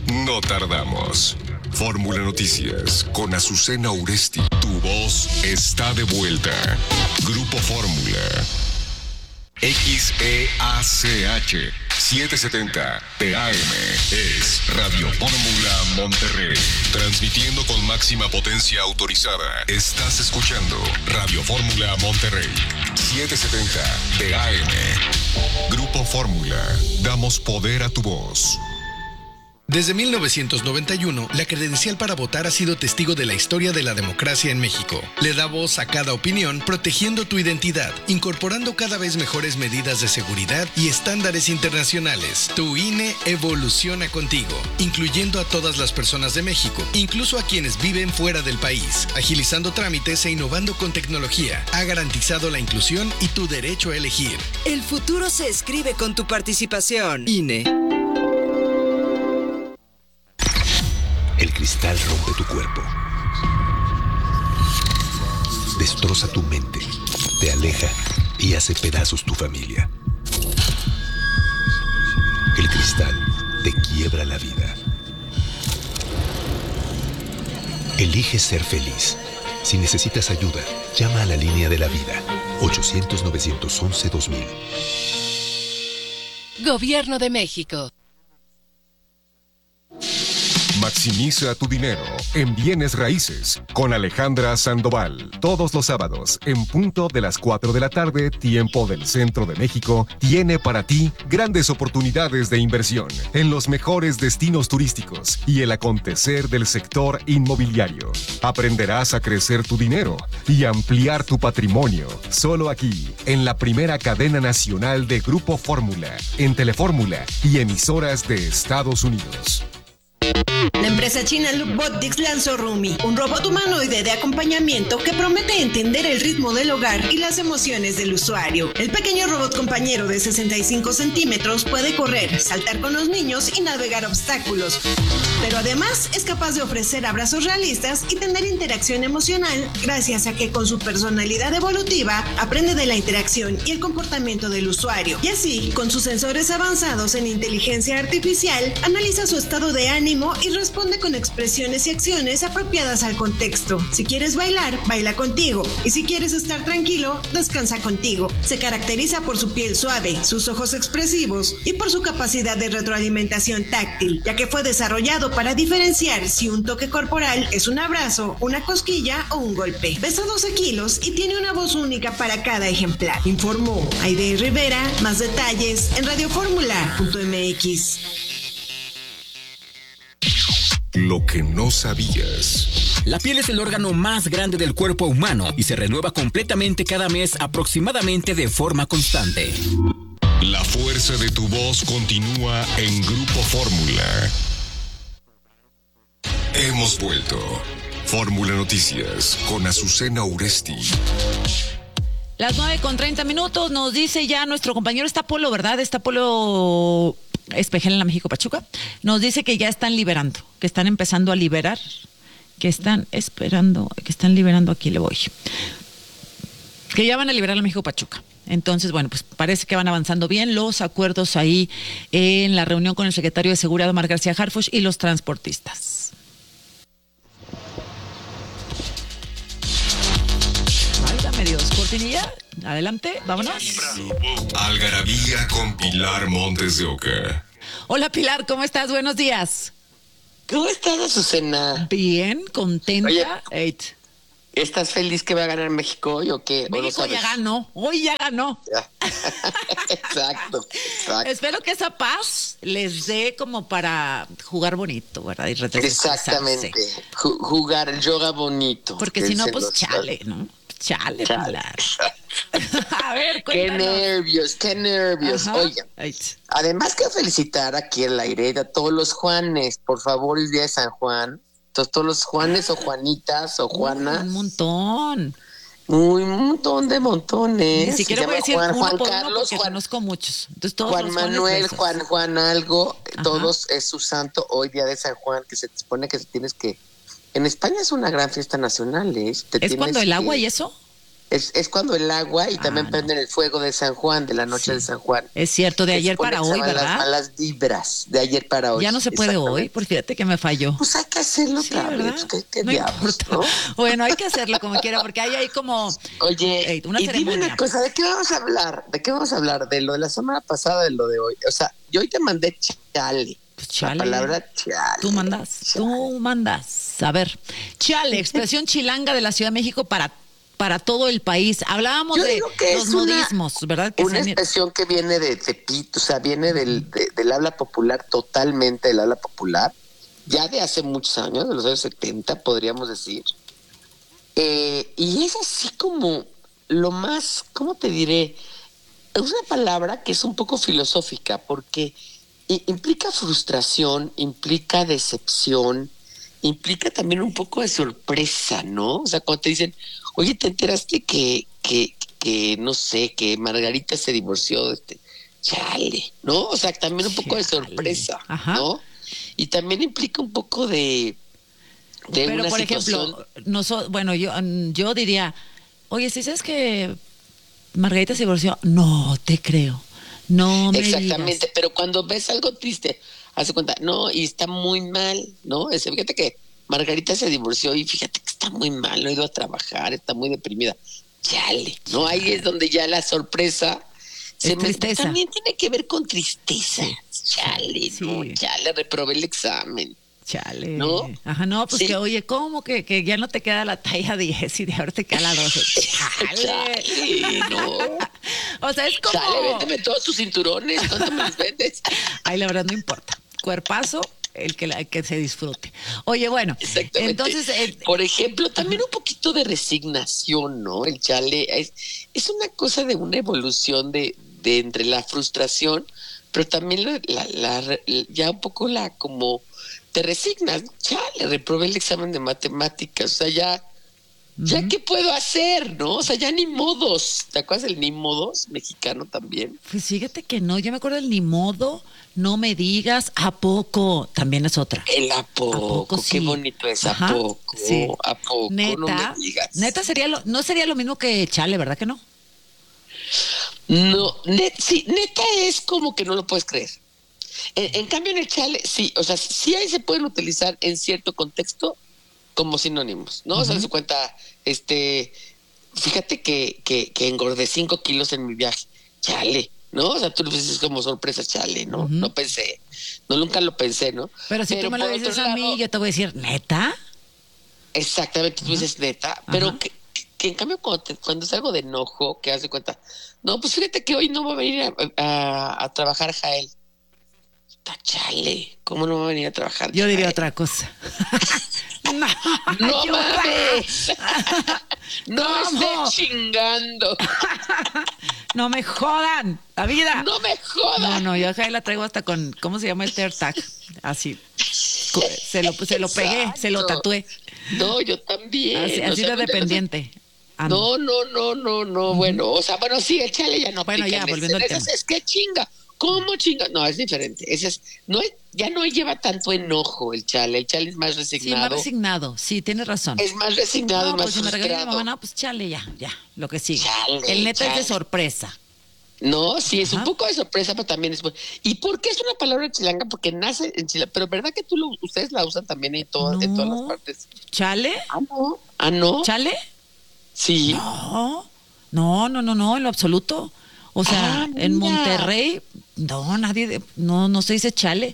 No tardamos. Fórmula Noticias con Azucena Uresti. Tu voz está de vuelta. Grupo Fórmula. XEACH 770 TAM es Radio Fórmula Monterrey. Transmitiendo con máxima potencia autorizada. Estás escuchando Radio Fórmula Monterrey 770 TAM. Grupo Fórmula. Damos poder a tu voz. Desde 1991, la credencial para votar ha sido testigo de la historia de la democracia en México. Le da voz a cada opinión, protegiendo tu identidad, incorporando cada vez mejores medidas de seguridad y estándares internacionales. Tu INE evoluciona contigo, incluyendo a todas las personas de México, incluso a quienes viven fuera del país, agilizando trámites e innovando con tecnología. Ha garantizado la inclusión y tu derecho a elegir. El futuro se escribe con tu participación. INE. El cristal rompe tu cuerpo, destroza tu mente, te aleja y hace pedazos tu familia. El cristal te quiebra la vida. Elige ser feliz. Si necesitas ayuda, llama a la línea de la vida, 800-911-2000. Gobierno de México. Maximiza tu dinero en bienes raíces con Alejandra Sandoval. Todos los sábados, en punto de las 4 de la tarde, tiempo del centro de México, tiene para ti grandes oportunidades de inversión en los mejores destinos turísticos y el acontecer del sector inmobiliario. Aprenderás a crecer tu dinero y ampliar tu patrimonio. Solo aquí, en la primera cadena nacional de Grupo Fórmula, en Telefórmula y emisoras de Estados Unidos. La empresa china Lookbotics lanzó Rumi, un robot humanoide de acompañamiento que promete entender el ritmo del hogar y las emociones del usuario. El pequeño robot compañero de 65 centímetros puede correr, saltar con los niños y navegar obstáculos. Pero además es capaz de ofrecer abrazos realistas y tener interacción emocional gracias a que con su personalidad evolutiva aprende de la interacción y el comportamiento del usuario. Y así, con sus sensores avanzados en inteligencia artificial, analiza su estado de ánimo y responde con expresiones y acciones apropiadas al contexto. Si quieres bailar, baila contigo. Y si quieres estar tranquilo, descansa contigo. Se caracteriza por su piel suave, sus ojos expresivos y por su capacidad de retroalimentación táctil, ya que fue desarrollado para diferenciar si un toque corporal es un abrazo, una cosquilla o un golpe. Pesa 12 kilos y tiene una voz única para cada ejemplar. Informó Aide Rivera. Más detalles en radioformula.mx. Lo que no sabías. La piel es el órgano más grande del cuerpo humano y se renueva completamente cada mes aproximadamente de forma constante. La fuerza de tu voz continúa en Grupo Fórmula. Hemos vuelto. Fórmula Noticias con Azucena Uresti. Las 9:30 nos dice ya nuestro compañero, está Polo, ¿verdad? Está Polo Espejel en la México Pachuca. Nos dice que ya están liberando, que están empezando a liberar, que están esperando, que están liberando, aquí le voy. Que ya van a liberar la México Pachuca. Entonces, bueno, pues parece que van avanzando bien los acuerdos ahí en la reunión con el secretario de Seguridad, Omar García Harfuch, y los transportistas. Válgame Dios, cortinilla, adelante, vámonos. Algarabía con Pilar Montes de Oca. Hola Pilar, ¿cómo estás? Buenos días. ¿Cómo estás, Azucena? Bien, contenta. Oye, ¿estás feliz que va a ganar México hoy o qué? México ya ganó, hoy ya ganó. Exacto. Espero que esa paz les dé como para jugar bonito, ¿verdad? Y exactamente, jugar el yoga bonito. Porque si no, pues chale, ¿no? Chale. Pilar. A ver, cuéntanos. Qué nervios. Oigan, además que felicitar aquí al aire a todos los Juanes, por favor, el día de San Juan. Entonces, todos los Juanes o Juanitas o Juanas. Un montón. Un montón de montones. Ni siquiera voy a decir Juan por Carlos, uno porque conozco muchos. Entonces, todos Juan los Manuel, Juan algo, todos es su santo hoy, día de San Juan, que se supone que tienes que... En España es una gran fiesta nacional, ¿eh? ¿Es cuando el agua y eso? Es cuando el agua y también prenden el fuego de San Juan, de la noche de San Juan. Es cierto, de ayer para hoy, ¿verdad? Las malas vibras, de ayer para hoy. Ya no se puede hoy, porque fíjate que me falló. Pues hay que hacerlo otra vez. ¿Qué no diablos, importa. ¿No? Bueno, hay que hacerlo como quiera, porque hay como... Oye, una y dime una cosa, ¿de qué vamos a hablar? ¿De qué vamos a hablar? ¿De lo de la semana pasada, de lo de hoy? O sea, yo hoy te mandé chale. Pues chale. La palabra chale. Tú mandas. A ver, chale, expresión chilanga de la Ciudad de México para todo el país. Hablábamos de los modismos, ¿verdad? Que una expresión que viene de Tepito, o sea, viene del habla popular, totalmente del habla popular, ya de hace muchos años, de los años 70, podríamos decir. Y es así como lo más, ¿cómo te diré? Es una palabra que es un poco filosófica, porque implica frustración, implica decepción, implica también un poco de sorpresa, ¿no? O sea, cuando te dicen, oye, ¿te enteraste que no sé, que Margarita se divorció de chale, ¿no? O sea, también un poco de sorpresa, ¿no? Y también implica un poco de pero una por situación... ejemplo, bueno, yo diría, oye, ¿sí sabes que Margarita se divorció? No te creo. No me Exactamente, digas. pero cuando ves algo triste, haz de cuenta, no, y está muy mal, ¿no? Fíjate que Margarita se divorció y fíjate que está muy mal, no ha ido a trabajar, está muy deprimida. Chale, ¿no? Ahí es donde ya la sorpresa tristeza. También tiene que ver con tristeza. Chale, ¿no? Chale, reprobé el examen. Chale. ¿No? Ajá, no, pues que oye, ¿cómo que ya no te queda la talla 10 y de ahora te queda la 12? Chale, no. O sea, es como... Chale, véndeme todos tus cinturones, ¿cuánto me los vendes? Ay, la verdad no importa. Cuerpazo, el que se disfrute. Oye, bueno, entonces... Por ejemplo, también un poquito de resignación, ¿no? El chale es una cosa de una evolución de entre la frustración, pero también ya un poco como... te resignas, chale, reprobé el examen de matemáticas, o sea, ya qué puedo hacer, ¿no? O sea, ya ni modos. ¿Te acuerdas del ni modos mexicano también? Pues fíjate que no, yo me acuerdo del ni modo, no me digas, ¿a poco? También es otra. El a poco, sí. Qué bonito es, ¿a poco? Sí. ¿A poco? Neta, no me digas. Neta no sería lo mismo que chale, ¿verdad que no? No, neta es como que no lo puedes creer. En cambio en el chale, sí, o sea, sí ahí se pueden utilizar en cierto contexto como sinónimos, ¿no? O sea, se cuenta, fíjate que engordé 5 kilos en mi viaje, chale, ¿no? O sea, tú lo dices como sorpresa, chale, ¿no? No pensé, nunca lo pensé, ¿no? Pero si tú me lo dices a mí, yo te voy a decir, ¿neta? Exactamente, tú dices neta, pero que en cambio cuando es algo de enojo, que hace cuenta, no, pues fíjate que hoy no va a venir a trabajar Jael. Chale, ¿cómo no va a venir a trabajar? Yo diría otra cosa. No mames. No esté chingando. No me jodan la vida. No me jodan. No, yo acá la traigo hasta con, ¿cómo se llama este AirTag? Así. Se lo pegué, se lo tatué. No, yo también. Así de dependiente. No. Bueno, o sea, bueno, sí, el chale ya no. Bueno, ya, volviendo al tema. Es que chinga. ¿Cómo chinga? No, es diferente. Ya no lleva tanto enojo el chale. El chale es más resignado. Sí, más resignado. Sí, tienes razón. Es más resignado, no, más pues si frustrado. me regaña mi mamá, no, pues chale, ya, lo que sigue. Chale, el neta es de sorpresa. No, sí, es un poco de sorpresa, pero también es... ¿Y por qué es una palabra chilanga? Porque nace en Chile. Pero ¿verdad que ustedes la usan también en todas las partes? ¿Chale? Ah, no. ¿Chale? Sí. No, en lo absoluto. O sea, en Monterrey, nadie, no se dice chale.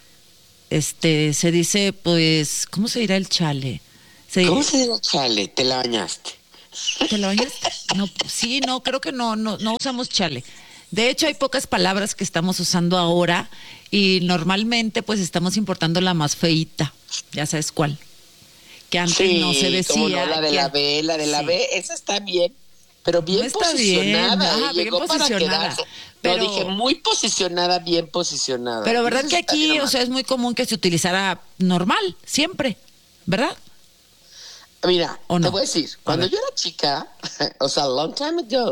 Se dice, pues, ¿cómo se dirá el chale? ¿Cómo se dirá chale? ¿Te la bañaste? ¿Te la bañaste? No, sí, no, creo que no usamos chale. De hecho, hay pocas palabras que estamos usando ahora y normalmente, pues, estamos importando la más feíta. Ya sabes cuál. Que antes no se decía. Como no, la de la B, esa está bien. Pero bien no posicionada. Bien posicionada. Pero dije muy posicionada, bien posicionada. Pero verdad que aquí, o sea, es muy común que se utilizara normal, siempre, ¿verdad? Mira, te voy a decir, cuando yo era chica, o sea, long time ago,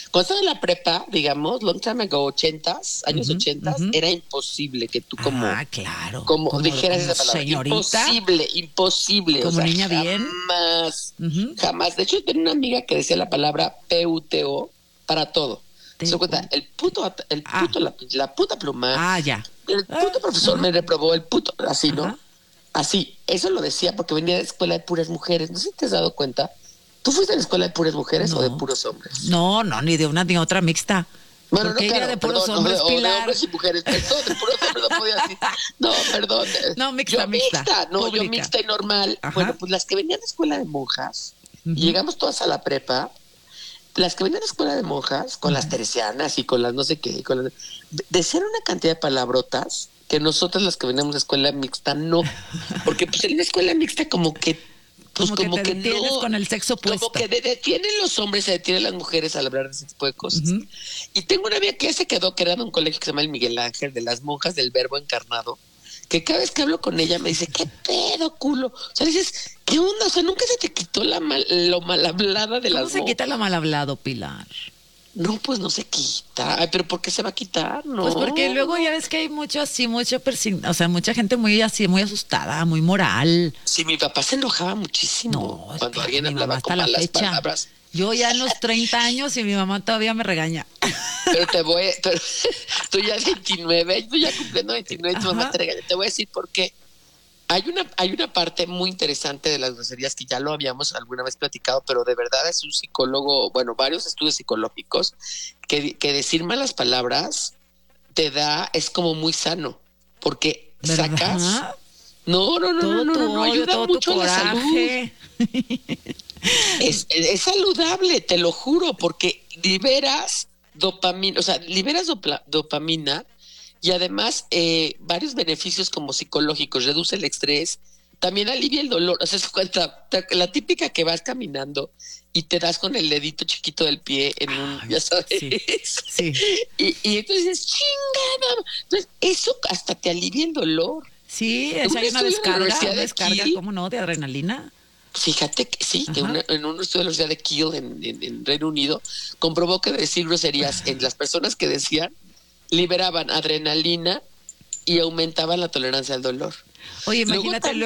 Cuando estaba en la prepa, digamos, long time ago, años 80, era imposible que tú claro. como dijeras como esa palabra. Señorita. Imposible. Como niña bien. Jamás. De hecho, yo tenía una amiga que decía la palabra PUTO para todo. Se cuenta, el puto, la puta pluma. Ya. El puto profesor me reprobó, el puto, así, ¿no? Así, eso lo decía porque venía de escuela de puras mujeres. No sé si te has dado cuenta. ¿Tú fuiste a la escuela de puras mujeres o de puros hombres? No, ni de una ni otra mixta. Bueno, porque no, claro, de puros perdón, hombres, o Pilar. de hombres y mujeres. Perdón, de puros hombres no podía decir. No, perdón. No, mixta. No, yo mixta y normal. Bueno, pues las que venían de escuela de monjas, y llegamos todas a la prepa, las que venían de escuela de monjas, con las teresianas y con las no sé qué, decían una cantidad de palabrotas que nosotras las que veníamos de escuela mixta no. Porque pues en la escuela mixta como que como que detienes no, con el sexo opuesto. Como que detienen los hombres, se detienen las mujeres al hablar de ese tipo de cosas. Y tengo una amiga que ya se quedó, que era de un colegio que se llama el Miguel Ángel, de las monjas del Verbo Encarnado, que cada vez que hablo con ella me dice, ¿qué pedo, culo? O sea, dices, ¿qué onda? O sea, ¿nunca se te quitó lo mal hablada de las monjas? ¿Cómo se quita lo mal hablado, Pilar? No, pues no se quita. Ay, pero ¿por qué se va a quitar? No. Pues porque luego ya ves que hay mucha gente muy así, muy asustada, muy moral. Sí, mi papá se enojaba muchísimo cuando alguien hablaba con malas palabras. Yo ya en los 30 años y mi mamá todavía me regaña. Pero tú ya 29, tú ya cumpliendo 29 y tu mamá te regaña. Te voy a decir por qué. Hay una parte muy interesante de las groserías que ya lo habíamos alguna vez platicado, pero de verdad es un psicólogo, bueno, varios estudios psicológicos, que decir malas palabras es como muy sano, porque ¿verdad? Sacas... No, ayuda mucho a la salud. Es saludable, te lo juro, porque liberas dopamina, o sea, dopamina. Y además, varios beneficios como psicológicos, reduce el estrés, también alivia el dolor. O sea, se cuenta, la típica que vas caminando y te das con el dedito chiquito del pie en ya sabes. Sí. Y entonces dices, chingada. Entonces, eso hasta te alivia el dolor. Sí, hay una descarga, ¿cómo no?, de adrenalina. Fíjate que sí, que en un estudio de la Universidad de Kiel en Reino Unido comprobó que decir groserías en las personas que decían liberaban adrenalina y aumentaban la tolerancia al dolor. Oye, imagínate